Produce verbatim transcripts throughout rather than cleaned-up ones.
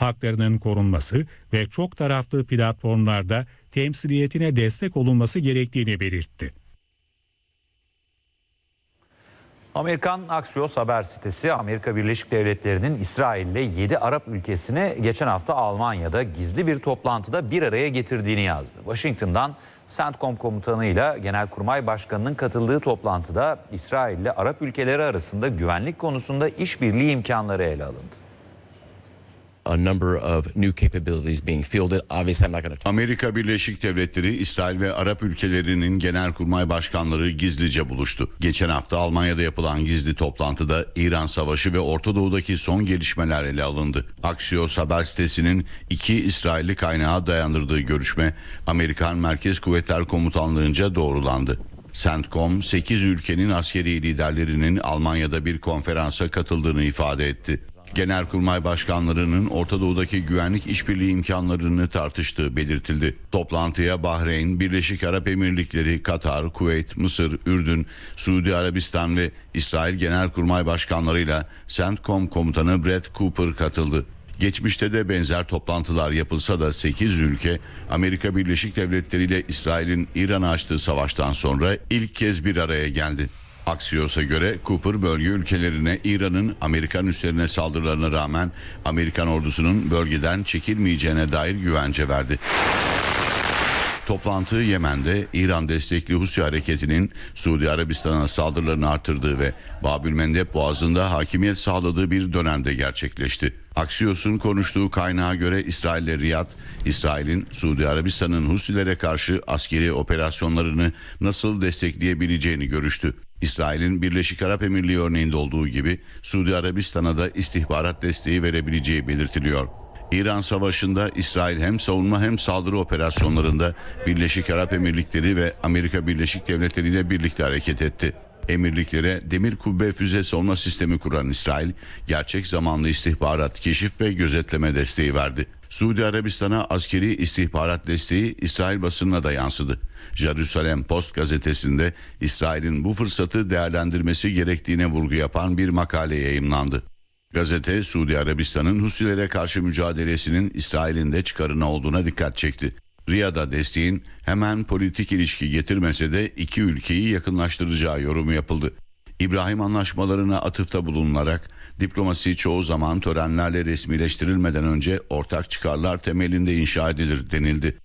haklarının korunması ve çok taraflı platformlarda temsiliyetine destek olunması gerektiğini belirtti. Amerikan Axios haber sitesi Amerika Birleşik Devletleri'nin İsrail'le yedi Arap ülkesini geçen hafta Almanya'da gizli bir toplantıda bir araya getirdiğini yazdı. Washington'dan CENTCOM komutanıyla Genelkurmay Başkanı'nın katıldığı toplantıda İsrail'le Arap ülkeleri arasında güvenlik konusunda işbirliği imkanları ele alındı. A number of new capabilities being fielded. Obviously, I'm not going to... Amerika Birleşik Devletleri, İsrail ve Arap ülkelerinin genelkurmay başkanları gizlice buluştu. Geçen hafta Almanya'da yapılan gizli toplantıda İran Savaşı ve Orta Doğu'daki son gelişmeler ele alındı. Axios haber sitesinin iki İsrailli kaynağa dayandırdığı görüşme Amerikan Merkez Kuvvetler Komutanlığı'nca doğrulandı. CENTCOM, sekiz ülkenin askeri liderlerinin Almanya'da bir konferansa katıldığını ifade etti. Genelkurmay başkanlarının Orta Doğu'daki güvenlik işbirliği imkanlarını tartıştığı belirtildi. Toplantıya Bahreyn, Birleşik Arap Emirlikleri, Katar, Kuveyt, Mısır, Ürdün, Suudi Arabistan ve İsrail Genelkurmay başkanlarıyla CENTCOM komutanı Brett Cooper katıldı. Geçmişte de benzer toplantılar yapılsa da sekiz ülke Amerika Birleşik Devletleri ile İsrail'in İran'a açtığı savaştan sonra ilk kez bir araya geldi. Axios'a göre Cooper bölge ülkelerine İran'ın Amerikan üslerine saldırılarına rağmen Amerikan ordusunun bölgeden çekilmeyeceğine dair güvence verdi. Toplantı Yemen'de İran destekli Husi hareketinin Suudi Arabistan'a saldırılarını artırdığı ve Babülmendeb Boğazı'nda hakimiyet sağladığı bir dönemde gerçekleşti. Axios'un konuştuğu kaynağa göre İsrail ile Riyad, İsrail'in Suudi Arabistan'ın Husilere karşı askeri operasyonlarını nasıl destekleyebileceğini görüştü. İsrail'in Birleşik Arap Emirliği örneğinde olduğu gibi Suudi Arabistan'a da istihbarat desteği verebileceği belirtiliyor. İran Savaşı'nda İsrail hem savunma hem saldırı operasyonlarında Birleşik Arap Emirlikleri ve Amerika Birleşik Devletleri ile birlikte hareket etti. Emirliklere demir kubbe füze savunma sistemi kuran İsrail, gerçek zamanlı istihbarat, keşif ve gözetleme desteği verdi. Suudi Arabistan'a askeri istihbarat desteği İsrail basınına da yansıdı. Jerusalem Post gazetesinde İsrail'in bu fırsatı değerlendirmesi gerektiğine vurgu yapan bir makale yayımlandı. Gazete, Suudi Arabistan'ın Husilere karşı mücadelesinin İsrail'in de çıkarına olduğuna dikkat çekti. Riyad'a desteğin hemen politik ilişki getirmese de iki ülkeyi yakınlaştıracağı yorumu yapıldı. İbrahim anlaşmalarına atıfta bulunularak diplomasi çoğu zaman törenlerle resmileştirilmeden önce ortak çıkarlar temelinde inşa edilir denildi.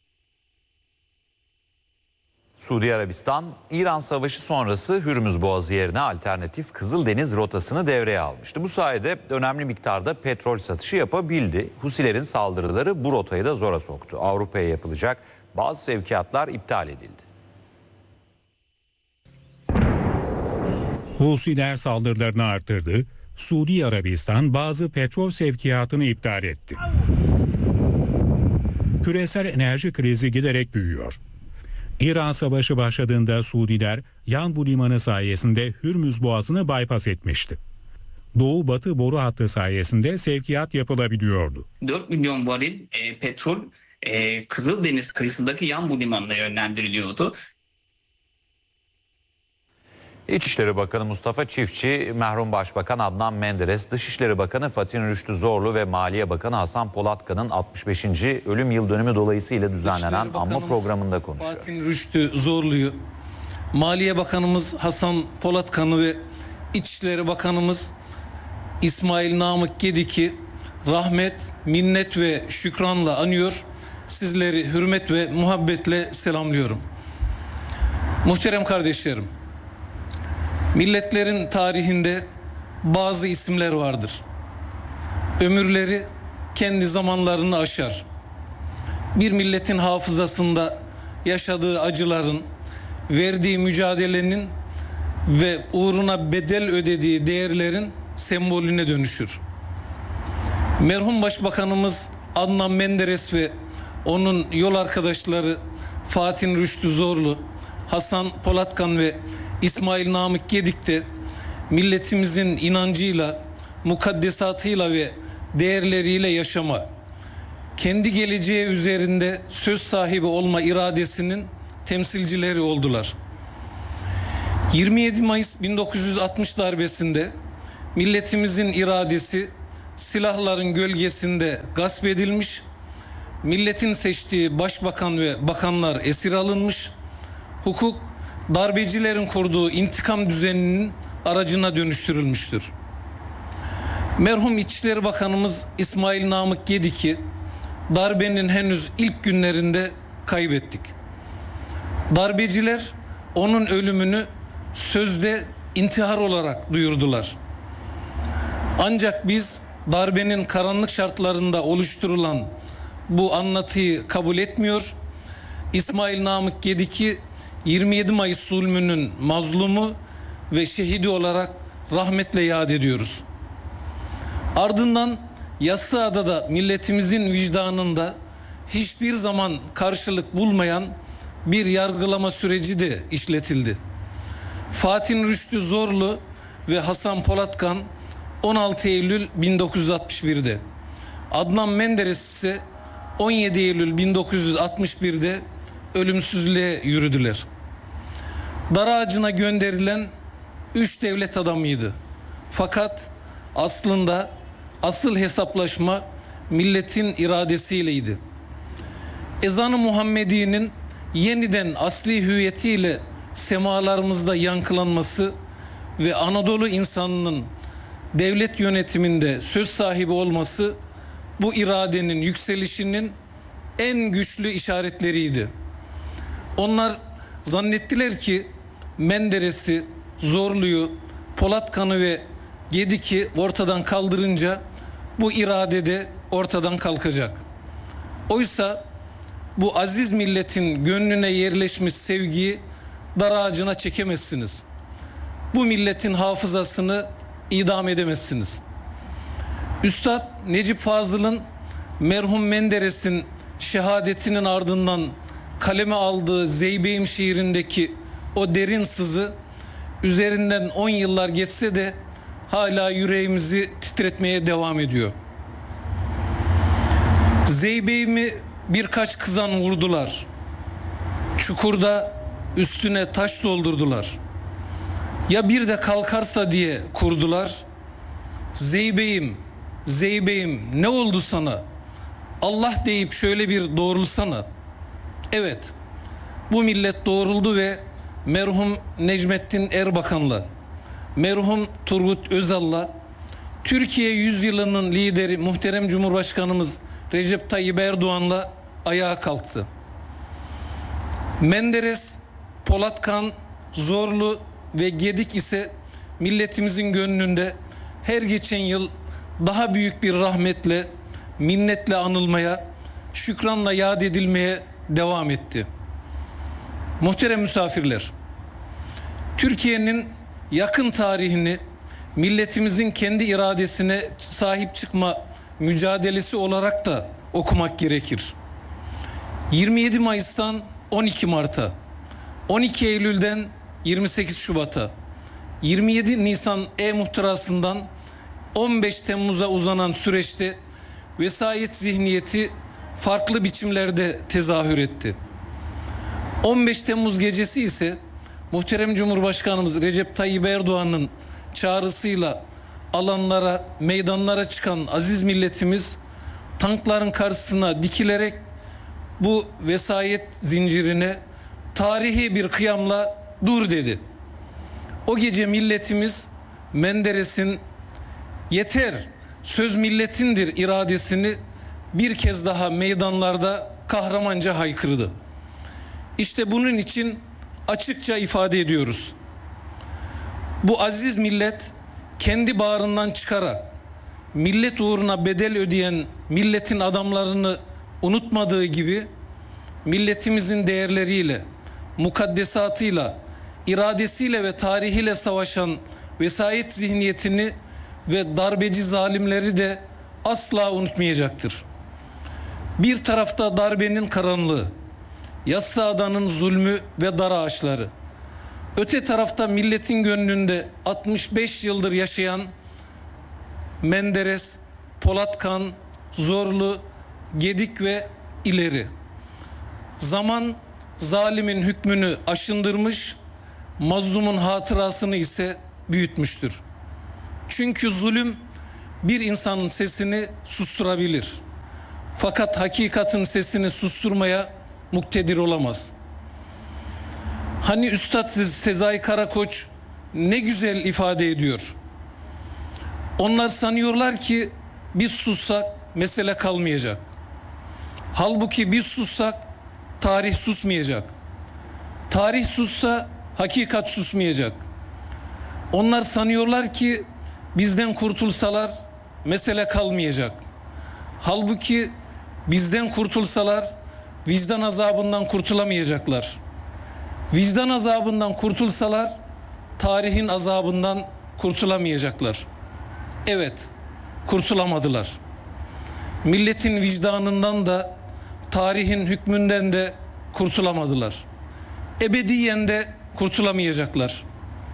Suudi Arabistan, İran Savaşı sonrası Hürmüz Boğazı yerine alternatif Kızıldeniz rotasını devreye almıştı. Bu sayede önemli miktarda petrol satışı yapabildi. Husilerin saldırıları bu rotayı da zora soktu. Avrupa'ya yapılacak bazı sevkiyatlar iptal edildi. Husiler saldırılarını arttırdı. Suudi Arabistan bazı petrol sevkiyatını iptal etti. Küresel enerji krizi giderek büyüyor. İran Savaşı başladığında Suudiler Yanbu Limanı sayesinde Hürmüz Boğazı'nı bypass etmişti. Doğu-Batı boru hattı sayesinde sevkiyat yapılabiliyordu. dört milyon varil e, petrol e, Kızıldeniz kıyısındaki Yanbu Limanı'na yönlendiriliyordu. İçişleri Bakanı Mustafa Çiftçi, merhum Başbakan Adnan Menderes, Dışişleri Bakanı Fatih Rüştü Zorlu ve Maliye Bakanı Hasan Polatkan'ın altmış beşinci ölüm yıl dönümü dolayısıyla düzenlenen anma programında konuşuyor. Fatih Rüştü Zorlu'yu, Maliye Bakanımız Hasan Polatkan'ı ve İçişleri Bakanımız İsmail Namık Gedik'i rahmet, minnet ve şükranla anıyor. Sizleri hürmet ve muhabbetle selamlıyorum. Muhterem kardeşlerim, milletlerin tarihinde bazı isimler vardır. Ömürleri kendi zamanlarını aşar. Bir milletin hafızasında yaşadığı acıların, verdiği mücadelenin ve uğruna bedel ödediği değerlerin sembolüne dönüşür. Merhum Başbakanımız Adnan Menderes ve onun yol arkadaşları Fatih Rüştü Zorlu, Hasan Polatkan ve İsmail Namık Gedik de milletimizin inancıyla, mukaddesatıyla ve değerleriyle yaşama, kendi geleceği üzerinde söz sahibi olma iradesinin temsilcileri oldular. yirmi yedi Mayıs bin dokuz yüz altmış darbesinde milletimizin iradesi silahların gölgesinde gasp edilmiş, milletin seçtiği başbakan ve bakanlar esir alınmış, hukuk darbecilerin kurduğu intikam düzeninin aracına dönüştürülmüştür. Merhum İçişleri Bakanımız İsmail Namık Gedik'i darbenin henüz ilk günlerinde kaybettik. Darbeciler onun ölümünü sözde intihar olarak duyurdular. Ancak biz darbenin karanlık şartlarında oluşturulan bu anlatıyı kabul etmiyor. İsmail Namık Gedik'i yirmi yedi Mayıs zulmünün mazlumu ve şehidi olarak rahmetle yad ediyoruz. Ardından Yassıada'da milletimizin vicdanında hiçbir zaman karşılık bulmayan bir yargılama süreci de işletildi. Fatih Rüştü Zorlu ve Hasan Polatkan on altı Eylül bin dokuz yüz altmış bir'de, Adnan Menderes ise on yedi Eylül bin dokuz yüz altmış bir'de ölümsüzlüğe yürüdüler. Dar ağacına gönderilen üç devlet adamıydı. Fakat aslında asıl hesaplaşma milletin iradesiyleydi. Ezan-ı Muhammedi'nin yeniden asli hüviyetiyle semalarımızda yankılanması ve Anadolu insanının devlet yönetiminde söz sahibi olması bu iradenin yükselişinin en güçlü işaretleriydi. Onlar zannettiler ki Menderes'i, Zorlu'yu, Polatkan'ı ve Gedik'i ortadan kaldırınca bu irade de ortadan kalkacak. Oysa bu aziz milletin gönlüne yerleşmiş sevgiyi dar ağacına çekemezsiniz. Bu milletin hafızasını idam edemezsiniz. Üstad Necip Fazıl'ın merhum Menderes'in şehadetinin ardından kaleme aldığı Zeybeyim şiirindeki o derin sızı üzerinden on yıllar geçse de hala yüreğimizi titretmeye devam ediyor. Zeybeyim'i birkaç kızan vurdular. Çukurda üstüne taş doldurdular. Ya bir de kalkarsa diye kurdular. Zeybeyim, Zeybeyim ne oldu sana? Allah deyip şöyle bir doğrulsana. Evet, bu millet doğruldu ve merhum Necmettin Erbakan'la, merhum Turgut Özal'la, Türkiye yüzyılının lideri muhterem Cumhurbaşkanımız Recep Tayyip Erdoğan'la ayağa kalktı. Menderes, Polatkan, Zorlu ve Gedik ise milletimizin gönlünde her geçen yıl daha büyük bir rahmetle, minnetle anılmaya, şükranla yad edilmeye devam etti. Muhterem misafirler, Türkiye'nin yakın tarihini milletimizin kendi iradesine sahip çıkma mücadelesi olarak da okumak gerekir. yirmi yedi Mayıs'tan on iki Mart'a, on iki Eylül'den yirmi sekiz Şubat'a, yirmi yedi Nisan E-Muhtırası'ndan on beş Temmuz'a uzanan süreçte vesayet zihniyeti farklı biçimlerde tezahür etti. on beş Temmuz gecesi ise muhterem Cumhurbaşkanımız Recep Tayyip Erdoğan'ın çağrısıyla alanlara, meydanlara çıkan aziz milletimiz tankların karşısına dikilerek bu vesayet zincirine tarihi bir kıyamla dur dedi. O gece milletimiz Menderes'in yeter söz milletindir iradesini bir kez daha meydanlarda kahramanca haykırdı. İşte bunun için açıkça ifade ediyoruz. Bu aziz millet kendi bağrından çıkarak millet uğruna bedel ödeyen milletin adamlarını unutmadığı gibi milletimizin değerleriyle, mukaddesatıyla, iradesiyle ve tarihiyle savaşan vesayet zihniyetini ve darbeci zalimleri de asla unutmayacaktır. Bir tarafta darbenin karanlığı, Yassıada'nın zulmü ve dar ağaçları. Öte tarafta milletin gönlünde altmış beş yıldır yaşayan Menderes, Polatkan, Zorlu, Gedik ve ileri. Zaman zalimin hükmünü aşındırmış, mazlumun hatırasını ise büyütmüştür. Çünkü zulüm bir insanın sesini susturabilir. Fakat hakikatin sesini susturmaya muktedir olamaz. Hani Üstad Sezai Karakoç ne güzel ifade ediyor. Onlar sanıyorlar ki biz sussak mesele kalmayacak. Halbuki biz sussak tarih susmayacak. Tarih sussa hakikat susmayacak. Onlar sanıyorlar ki bizden kurtulsalar mesele kalmayacak. Halbuki bizden kurtulsalar vicdan azabından kurtulamayacaklar. Vicdan azabından kurtulsalar tarihin azabından kurtulamayacaklar. Evet, kurtulamadılar. Milletin vicdanından da tarihin hükmünden de kurtulamadılar. Ebediyen de kurtulamayacaklar.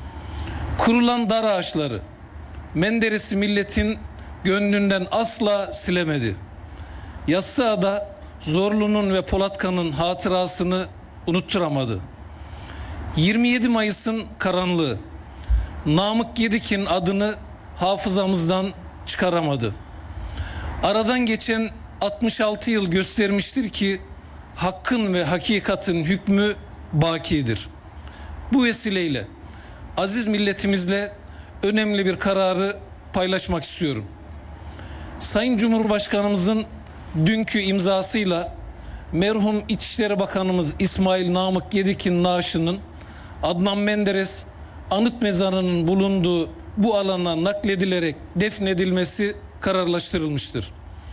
Kurulan dar ağaçları Menderes'i milletin gönlünden asla silemedi. Yassıada Zorlu'nun ve Polatkan'ın hatırasını unutturamadı. yirmi yedi Mayıs'ın karanlığı Namık Gedik'in adını hafızamızdan çıkaramadı. Aradan geçen altmış altı yıl göstermiştir ki hakkın ve hakikatin hükmü bakidir. Bu vesileyle aziz milletimizle önemli bir kararı paylaşmak istiyorum. Sayın Cumhurbaşkanımızın dünkü imzasıyla merhum İçişleri Bakanımız İsmail Namık Gedik'in naaşının Adnan Menderes anıt mezarının bulunduğu bu alana nakledilerek defnedilmesi kararlaştırılmıştır.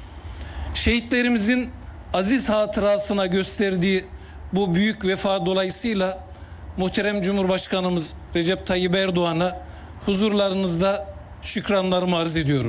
Şehitlerimizin aziz hatırasına gösterdiği bu büyük vefa dolayısıyla muhterem Cumhurbaşkanımız Recep Tayyip Erdoğan'a huzurlarınızda şükranlarımı arz ediyorum.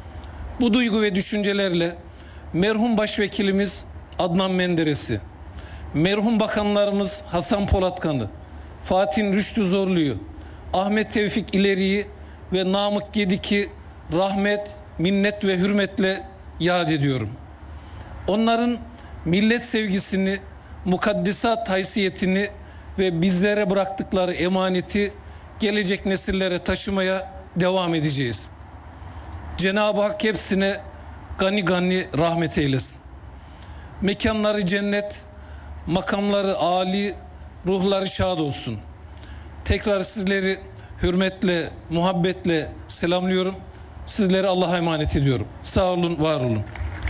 Bu duygu ve düşüncelerle merhum Başvekilimiz Adnan Menderes'i, merhum bakanlarımız Hasan Polatkan'ı, Fatih Rüştü Zorlu'yu, Ahmet Tevfik İleri'yi ve Namık Gedik'i rahmet, minnet ve hürmetle yad ediyorum. Onların millet sevgisini, mukaddesat haysiyetini ve bizlere bıraktıkları emaneti gelecek nesillere taşımaya devam edeceğiz. Cenab-ı Hak hepsine gani gani rahmet eylesin. Mekanları cennet, makamları âli, ruhları şad olsun. Tekrar sizleri hürmetle, muhabbetle selamlıyorum. Sizleri Allah'a emanet ediyorum. Sağ olun, var olun.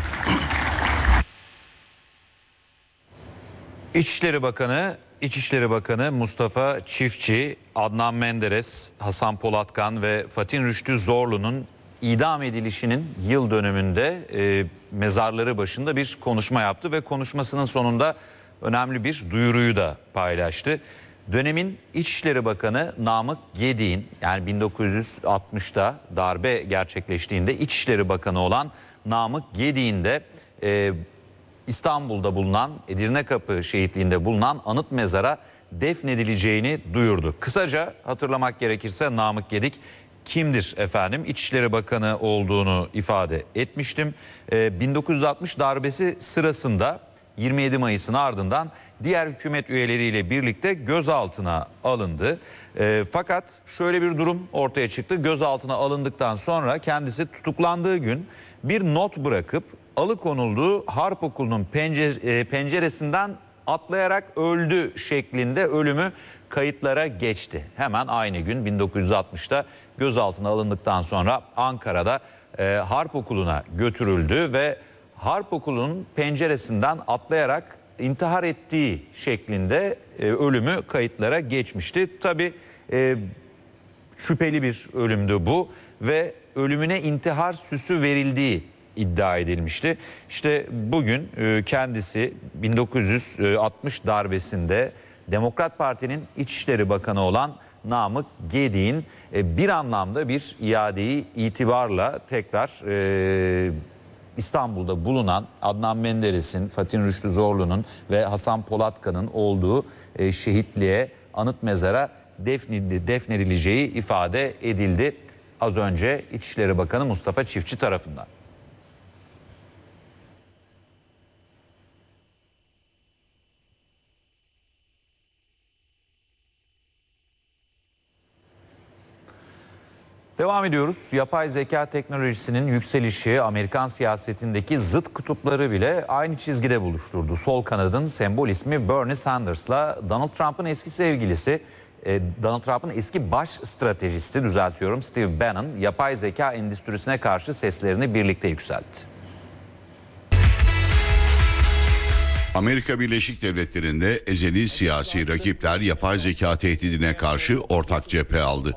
İçişleri Bakanı, İçişleri Bakanı Mustafa Çiftçi, Adnan Menderes, Hasan Polatkan ve Fatih Rüştü Zorlu'nun idam edilişinin yıl dönümünde e, mezarları başında bir konuşma yaptı ve konuşmasının sonunda önemli bir duyuruyu da paylaştı. Dönemin İçişleri Bakanı Namık Gedik'in, yani bin dokuz yüz altmışta darbe gerçekleştiğinde İçişleri Bakanı olan Namık Gedik'in de e, İstanbul'da bulunan Edirnekapı şehitliğinde bulunan anıt mezara defnedileceğini duyurdu. Kısaca hatırlamak gerekirse Namık Gedik kimdir efendim? İçişleri Bakanı olduğunu ifade etmiştim. Ee, bin dokuz yüz altmış darbesi sırasında yirmi yedi Mayıs'ın ardından diğer hükümet üyeleriyle birlikte gözaltına alındı. Ee, fakat şöyle bir durum ortaya çıktı. Gözaltına alındıktan sonra kendisi tutuklandığı gün bir not bırakıp alıkonulduğu Harp Okulu'nun pencere, penceresinden atlayarak öldü şeklinde ölümü kayıtlara geçti. Hemen aynı gün bin dokuz yüz altmışta gözaltına alındıktan sonra Ankara'da e, Harp Okulu'na götürüldü ve Harp Okulu'nun penceresinden atlayarak intihar ettiği şeklinde e, ölümü kayıtlara geçmişti. Tabii e, şüpheli bir ölümdü bu ve ölümüne intihar süsü verildiği iddia edilmişti. İşte bugün kendisi bin dokuz yüz altmış darbesinde Demokrat Parti'nin İçişleri Bakanı olan Namık Gedik'in bir anlamda bir iadeyi itibarla tekrar İstanbul'da bulunan Adnan Menderes'in, Fatih Rüştü Zorlu'nun ve Hasan Polatkan'ın olduğu şehitliğe, anıt mezara defnedileceği ifade edildi az önce İçişleri Bakanı Mustafa Çiftçi tarafından. Devam ediyoruz. Yapay zeka teknolojisinin yükselişi Amerikan siyasetindeki zıt kutupları bile aynı çizgide buluşturdu. Sol kanadın sembol ismi Bernie Sanders'la Donald Trump'ın eski sevgilisi, e, Donald Trump'ın eski baş stratejisti, düzeltiyorum, Steve Bannon, yapay zeka endüstrisine karşı seslerini birlikte yükseltti. Amerika Birleşik Devletleri'nde ezeli siyasi rakipler yapay zeka tehdidine karşı ortak cephe aldı.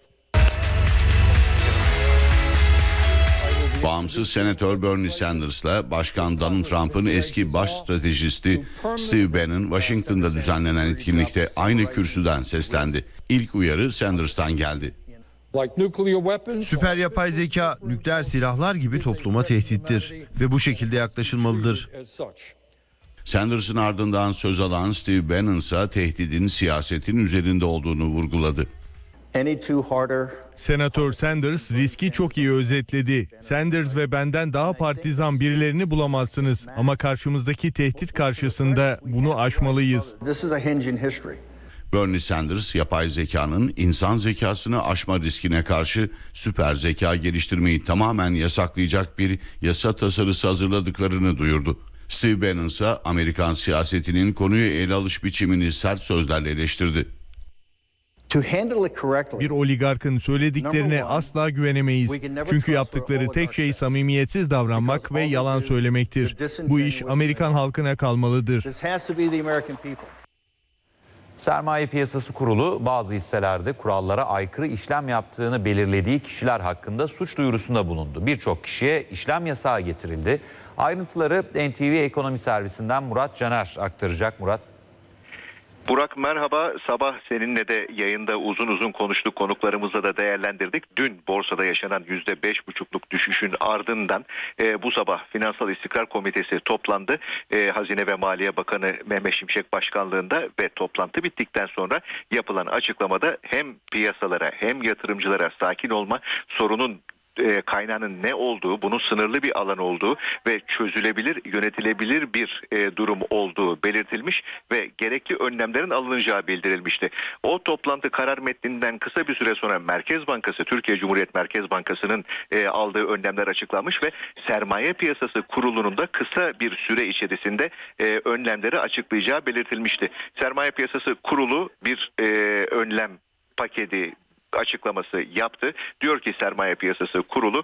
Bağımsız senatör Bernie Sanders'la Başkan Donald Trump'ın eski baş stratejisti Steve Bannon, Washington'da düzenlenen etkinlikte aynı kürsüden seslendi. İlk uyarı Sanders'tan geldi. Süper yapay zeka, nükleer silahlar gibi topluma tehdittir ve bu şekilde yaklaşılmalıdır. Sanders'ın ardından söz alan Steve Bannon ise tehdidin siyasetin üzerinde olduğunu vurguladı. Senatör Sanders riski çok iyi özetledi. Sanders ve benden daha partizan birilerini bulamazsınız ama karşımızdaki tehdit karşısında bunu aşmalıyız. Bernie Sanders, yapay zekanın insan zekasını aşma riskine karşı süper zeka geliştirmeyi tamamen yasaklayacak bir yasa tasarısı hazırladıklarını duyurdu. Steve Bannon ise Amerikan siyasetinin konuyu ele alış biçimini sert sözlerle eleştirdi. Bir oligarkın söylediklerine asla güvenemeyiz. Çünkü yaptıkları tek şey samimiyetsiz davranmak ve yalan söylemektir. Bu iş Amerikan halkına kalmalıdır. Sermaye Piyasası Kurulu bazı hisselerde kurallara aykırı işlem yaptığını belirlediği kişiler hakkında suç duyurusunda bulundu. Birçok kişiye işlem yasağı getirildi. Ayrıntıları N T V Ekonomi Servisinden Murat Caner aktaracak. Murat. Burak merhaba. Sabah seninle de yayında uzun uzun konuştuk. Konuklarımızla da değerlendirdik. Dün borsada yaşanan yüzde beş buçukluk düşüşün ardından e, bu sabah Finansal İstikrar Komitesi toplandı. E, Hazine ve Maliye Bakanı Mehmet Şimşek başkanlığında ve toplantı bittikten sonra yapılan açıklamada hem piyasalara hem yatırımcılara sakin olma, sorunun kaynağının ne olduğu, bunun sınırlı bir alan olduğu ve çözülebilir, yönetilebilir bir e, durum olduğu belirtilmiş ve gerekli önlemlerin alınacağı bildirilmişti. O toplantı karar metninden kısa bir süre sonra Merkez Bankası, Türkiye Cumhuriyet Merkez Bankası'nın e, aldığı önlemler açıklanmış ve Sermaye Piyasası Kurulu'nun da kısa bir süre içerisinde e, önlemleri açıklayacağı belirtilmişti. Sermaye Piyasası Kurulu bir e, önlem paketi açıklaması yaptı. Diyor ki Sermaye Piyasası Kurulu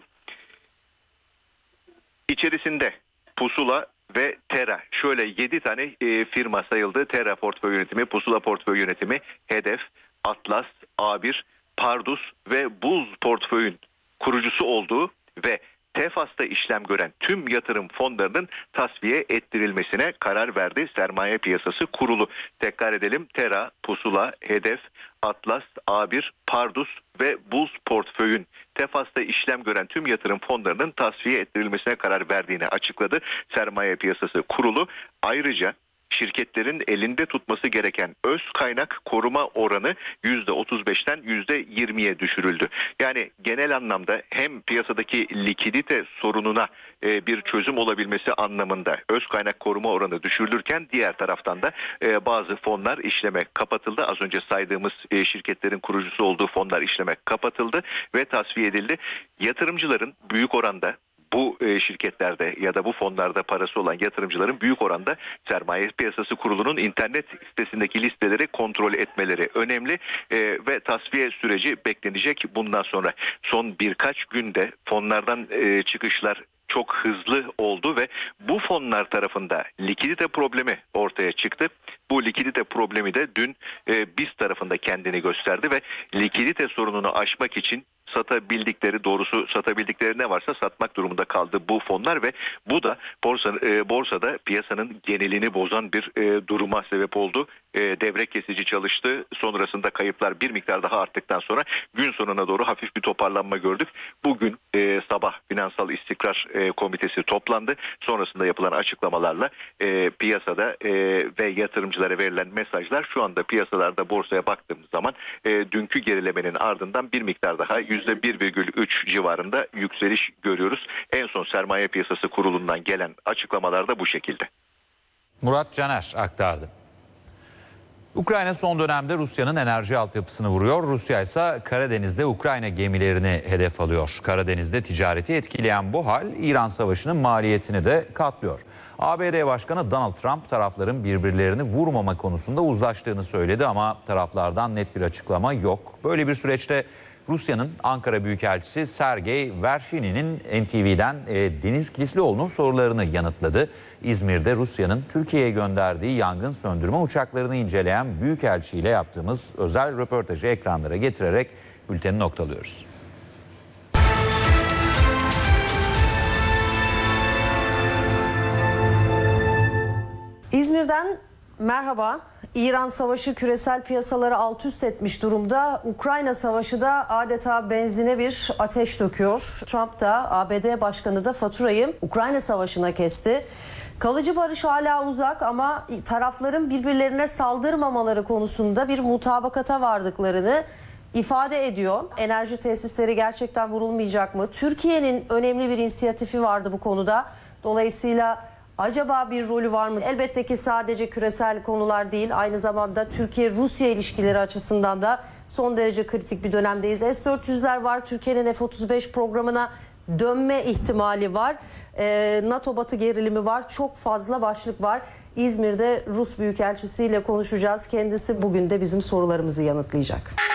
içerisinde Pusula ve Terra, şöyle yedi tane e, firma sayıldı. Terra Portföy Yönetimi, Pusula Portföy Yönetimi, Hedef, Atlas, A bir, Pardus ve Buz Portföy'ün kurucusu olduğu ve Tefas'ta işlem gören tüm yatırım fonlarının tasfiye ettirilmesine karar verdi Sermaye Piyasası Kurulu. Tekrar edelim: Terra, Pusula, Hedef, Atlas, A bir, Pardus ve Buz Portföy'ün Tefas'ta işlem gören tüm yatırım fonlarının tasfiye ettirilmesine karar verdiğini açıkladı Sermaye Piyasası Kurulu. Ayrıca şirketlerin elinde tutması gereken öz kaynak koruma oranı yüzde otuz beşten yüzde yirmiye düşürüldü. Yani genel anlamda hem piyasadaki likidite sorununa bir çözüm olabilmesi anlamında öz kaynak koruma oranı düşürülürken diğer taraftan da bazı fonlar işleme kapatıldı. Az önce saydığımız şirketlerin kurucusu olduğu fonlar işleme kapatıldı ve tasfiye edildi. Yatırımcıların büyük oranda bu şirketlerde ya da bu fonlarda parası olan yatırımcıların büyük oranda Sermaye Piyasası Kurulu'nun internet sitesindeki listeleri kontrol etmeleri önemli e, ve tasfiye süreci beklenecek bundan sonra. Son birkaç günde fonlardan e, çıkışlar çok hızlı oldu ve bu fonlar tarafında likidite problemi ortaya çıktı. Bu likidite problemi de dün e, BIST tarafında kendini gösterdi ve likidite sorununu aşmak için satabildikleri, doğrusu satabildikleri ne varsa satmak durumunda kaldı bu fonlar ve bu da borsa, e, borsada piyasanın genelini bozan bir e, duruma sebep oldu. E, devre kesici çalıştı. Sonrasında kayıplar bir miktar daha arttıktan sonra gün sonuna doğru hafif bir toparlanma gördük. Bugün e, sabah Finansal İstikrar e, Komitesi toplandı. Sonrasında yapılan açıklamalarla e, piyasada e, ve yatırımcılara verilen mesajlar şu anda piyasalarda, borsaya baktığımız zaman e, dünkü gerilemenin ardından bir miktar daha yüzde bir virgül üç civarında yükseliş görüyoruz. En son Sermaye Piyasası Kurulu'ndan gelen açıklamalar da bu şekilde. Murat Caner aktardı. Ukrayna son dönemde Rusya'nın enerji altyapısını vuruyor. Rusya ise Karadeniz'de Ukrayna gemilerini hedef alıyor. Karadeniz'de ticareti etkileyen bu hal İran Savaşı'nın maliyetini de katlıyor. A B D Başkanı Donald Trump tarafların birbirlerini vurmama konusunda uzlaştığını söyledi ama taraflardan net bir açıklama yok. Böyle bir süreçte Rusya'nın Ankara Büyükelçisi Sergey Vershini'nin N T V'den e, Deniz Kilislioğlu'nun sorularını yanıtladı. İzmir'de Rusya'nın Türkiye'ye gönderdiği yangın söndürme uçaklarını inceleyen Büyükelçi ile yaptığımız özel röportajı ekranlara getirerek bülteni noktalıyoruz. İzmir'den merhaba. İran Savaşı küresel piyasaları alt üst etmiş durumda. Ukrayna Savaşı da adeta benzine bir ateş döküyor. Trump da A B D Başkanı da faturayı Ukrayna Savaşı'na kesti. Kalıcı barış hala uzak ama tarafların birbirlerine saldırmamaları konusunda bir mutabakata vardıklarını ifade ediyor. Enerji tesisleri gerçekten vurulmayacak mı? Türkiye'nin önemli bir inisiyatifi vardı bu konuda. Dolayısıyla acaba bir rolü var mı? Elbette ki sadece küresel konular değil, aynı zamanda Türkiye-Rusya ilişkileri açısından da son derece kritik bir dönemdeyiz. S dört yüzler var, Türkiye'nin F otuz beş programına dönme ihtimali var. Ee, NATO batı gerilimi var, çok fazla başlık var. İzmir'de Rus Büyükelçisi ile konuşacağız. Kendisi bugün de bizim sorularımızı yanıtlayacak.